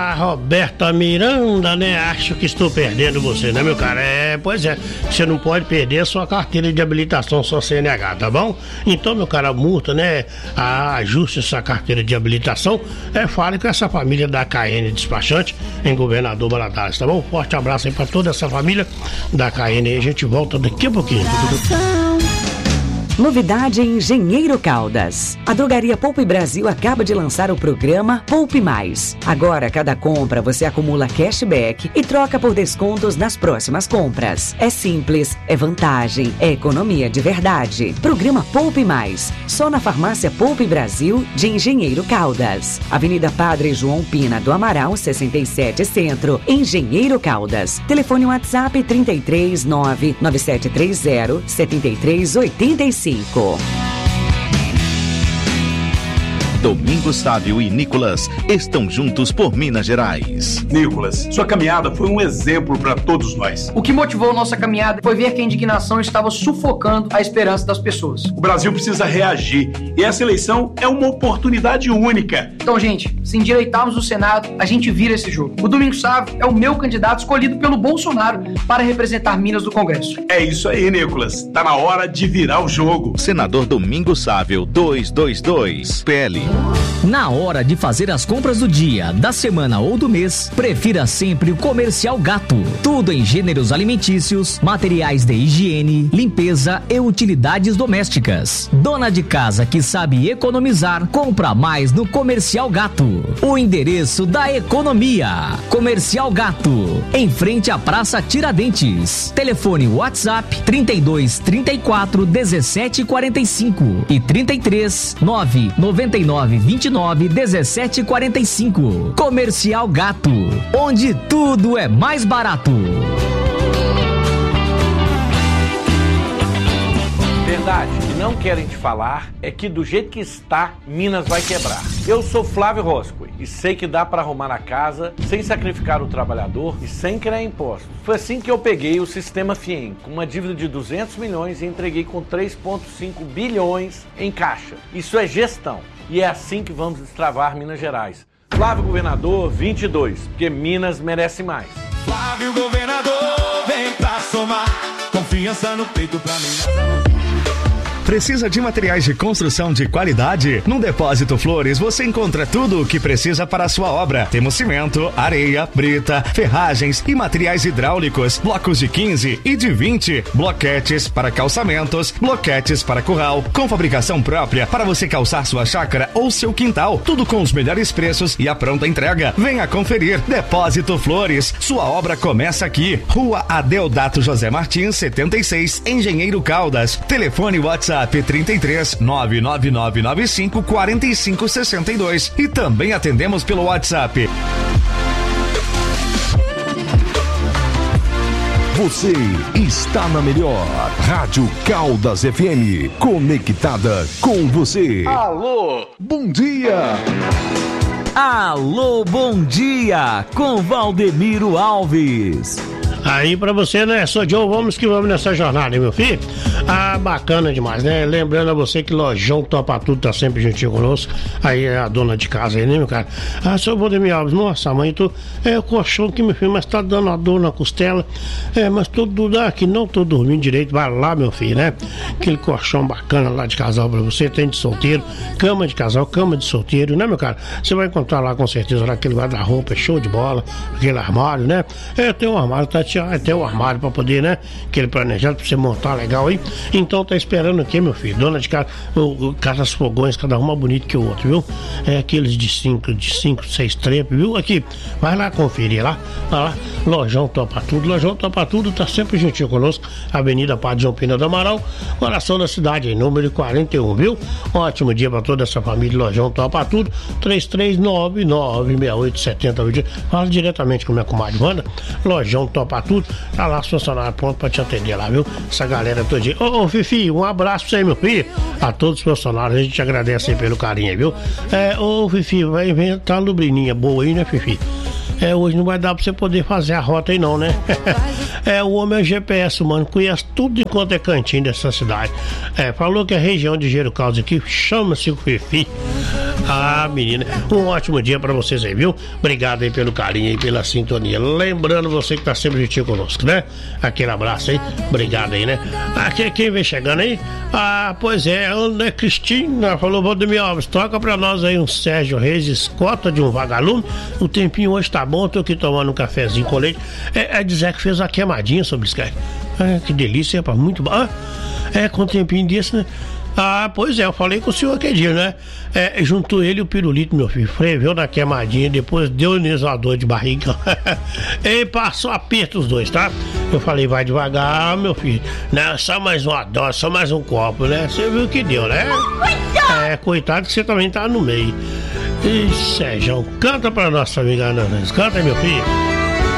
A Roberta Miranda, né? Acho que estou perdendo você, né, meu cara? Pois é. Você não pode perder a sua carteira de habilitação, sua CNH, tá bom? Então, meu cara, multa, né? Ajuste essa carteira de habilitação. Fale com essa família da KN Despachante em Governador Valadares, tá bom? Forte abraço aí pra toda essa família da KN aí. A gente volta daqui a pouquinho. Novidade em Engenheiro Caldas. A Drogaria Poupe Brasil acaba de lançar o programa Poupe Mais. Agora, a cada compra, você acumula cashback e troca por descontos nas próximas compras. É simples, é vantagem, é economia de verdade. Programa Poupe Mais. Só na Farmácia Poupe Brasil de Engenheiro Caldas. Avenida Padre João Pina do Amaral, 67 Centro, Engenheiro Caldas. Telefone WhatsApp 339 9730 7385. Domingos Sávio e Nicolas estão juntos por Minas Gerais. Nicolas, sua caminhada foi um exemplo para todos nós. O que motivou nossa caminhada foi ver que a indignação estava sufocando a esperança das pessoas. O Brasil precisa reagir e essa eleição é uma oportunidade única. Então, gente, se endireitarmos o Senado, a gente vira esse jogo. O Domingos Sávio é o meu candidato escolhido pelo Bolsonaro para representar Minas no Congresso. É isso aí, Nicolas. Tá na hora de virar o jogo. Senador Domingos Sávio, 222, PL. Na hora de fazer as compras do dia, da semana ou do mês, prefira sempre o Comercial Gato. Tudo em gêneros alimentícios, materiais de higiene, limpeza e utilidades domésticas. Dona de casa que sabe economizar, compra mais no Comercial Gato. O endereço da economia. Comercial Gato, em frente à Praça Tiradentes. Telefone WhatsApp 32 34 17 45 e 33 9 99 29 17 45. Comercial Gato, onde tudo é mais barato. Verdade que não querem te falar é que do jeito que está, Minas vai quebrar. Eu sou Flávio Roscoe e sei que dá para arrumar a casa sem sacrificar o trabalhador e sem criar impostos. Foi assim que eu peguei o Sistema FIEM, com uma dívida de 200 milhões e entreguei com 3,5 bilhões em caixa. Isso é gestão. E é assim que vamos destravar Minas Gerais. Flávio Governador 22, porque Minas merece mais. Flávio Governador, vem pra somar, confiança no peito pra mim. Precisa de materiais de construção de qualidade? No Depósito Flores você encontra tudo o que precisa para a sua obra. Temos cimento, areia, brita, ferragens e materiais hidráulicos, blocos de 15 e de 20, bloquetes para calçamentos, bloquetes para curral, com fabricação própria para você calçar sua chácara ou seu quintal. Tudo com os melhores preços e a pronta entrega. Venha conferir. Depósito Flores, sua obra começa aqui. Rua Adeodato José Martins, 76, Engenheiro Caldas. Telefone WhatsApp 33 99995 4562 e também atendemos pelo WhatsApp. Você está na melhor Rádio Caldas FM, conectada com você. Alô, bom dia. Alô, bom dia, com Valdemiro Alves. Aí pra você, né? Sou Joe, vamos que vamos nessa jornada, hein, meu filho? Bacana demais, né? Lembrando a você que Lojão Topa Tudo tá sempre juntinho conosco. Aí é a dona de casa aí, né, meu cara? Seu Valdemir Alves, nossa, mãe, o colchão que, meu filho, mas tá dando uma dor na costela. Mas tudo aqui, não tô dormindo direito. Vai lá, meu filho, né? Aquele colchão bacana lá de casal pra você, tem de solteiro, cama de casal, cama de solteiro, né, meu cara? Você vai encontrar lá com certeza lá aquele guarda-roupa, show de bola, aquele armário, né? Tem um armário, tá até o armário pra poder, né? Aquele planejado pra você montar legal aí. Então tá esperando o quê, meu filho? Dona de casa, casas fogões, cada uma bonito que o outro, viu? Aqueles de 5, 6 trepes, viu? Aqui, vai lá conferir lá. Vai lá, Lojão Topa Tudo. Lojão Topa Tudo tá sempre juntinho conosco. Avenida Padre João Pina do Amaral, coração da cidade, em número 41, viu? Ótimo dia pra toda essa família. Lojão Topa Tudo, 33996870. Fala diretamente com minha comadre Wanda. Lojão Topa Tudo, tá lá, funcionário pronto pra te atender lá, viu? Essa galera todinha. Ô, Fifi, um abraço pra você, meu filho. A todos os funcionários, a gente te agradece aí pelo carinho, viu? Ô, Fifi, vai inventar uma lubrininha boa aí, né, Fifi? Hoje não vai dar pra você poder fazer a rota aí não, né? O homem é GPS, mano, conhece tudo enquanto é cantinho dessa cidade. Falou que a região de Engenheiro Caldas aqui chama-se o Fifi. Ah, menina, um ótimo dia pra vocês aí, viu? Obrigado aí pelo carinho e pela sintonia. Lembrando você que tá sempre juntinho conosco, né? Aquele abraço aí, obrigado aí, né? Aqui, quem vem chegando aí? Ah, pois é, Ana Cristina falou, Valdemir Alves, toca pra nós aí um Sérgio Reis, escota de um vagalume. O tempinho hoje tá bom, tô aqui tomando um cafezinho com leite. É dizer que fez uma queimadinha sobre isso, cara. Que delícia, rapaz, muito bom. Com um tempinho desse, né? Ah, pois é, eu falei com o senhor aquele dia, né? Juntou ele e o pirulito, meu filho. Freveu na queimadinha, depois deu uma dor de barriga. E passou aperto os dois, tá? Eu falei, vai devagar, meu filho. Não, só mais uma dose, só mais um copo, né? Você viu o que deu, né? Coitado que você também tá no meio. E Sérgio, canta pra nossa amiga Ana. Canta, meu filho.